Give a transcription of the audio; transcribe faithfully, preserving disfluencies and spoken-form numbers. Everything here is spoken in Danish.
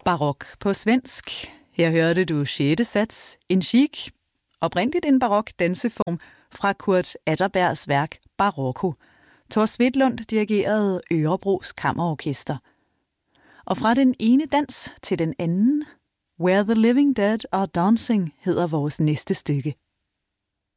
Barok på svensk. Her hørte du sjette sats, en chic, oprindeligt en barok danseform fra Kurt Atterbergs værk Barocco. Thor Svedlund dirigerede Örebros Kammerorkester. Og fra den ene dans til den anden, Where the Living Dead Are Dancing hedder vores næste stykke.